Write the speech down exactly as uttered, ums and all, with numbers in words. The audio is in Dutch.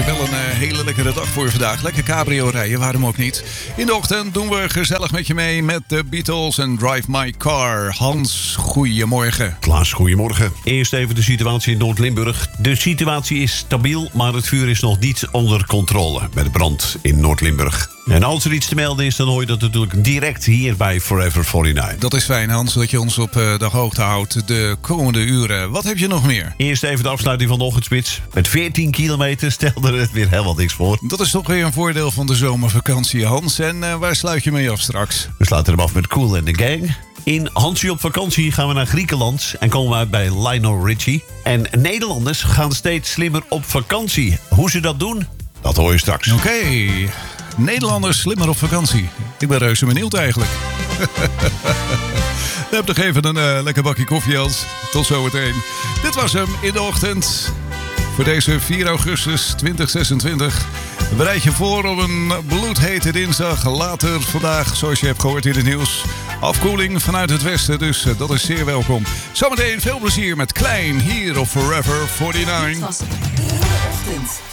je wel een uh, hele lekkere dag voor je vandaag. Lekker cabrio rijden, waarom ook niet. In de ochtend doen we gezellig met je mee met de Beatles en Drive My Car. Hans, goeiemorgen. Klaas, goeiemorgen. Eerst even de situatie in Noord-Limburg. De situatie is stabiel, maar het vuur is nog niet onder controle bij de brand in Noord-Limburg. En als er iets te melden is, dan hoor je dat natuurlijk direct hier bij Forever negenenveertig. Dat is fijn, Hans, dat je ons op uh, de hoogte houdt de komende uren. Wat heb je nog meer? Eerst even de afsluiting van de ochtendspits. Met veertien kilometer stelde het weer heel wat niks voor. Dat is toch weer een voordeel van de zomervakantie, Hans. En uh, waar sluit je mee af straks? We sluiten hem af met Kool and the Gang. In Hansie op vakantie gaan we naar Griekenland en komen we uit bij Lionel Richie. En Nederlanders gaan steeds slimmer op vakantie. Hoe ze dat doen, dat hoor je straks. Oké. Okay. Nederlanders slimmer op vakantie. Ik ben reuze benieuwd eigenlijk. Dan heb nog even een uh, lekker bakje koffie, Hans. Tot zometeen. Dit was hem in de ochtend. Voor deze vier augustus tweeduizend zesentwintig. Bereid je voor op een bloedhete dinsdag. Later vandaag, zoals je hebt gehoord in het nieuws. Afkoeling vanuit het westen, dus uh, dat is zeer welkom. Zometeen veel plezier met Klein hier op Forever negenenveertig. Dit was het. De ochtend.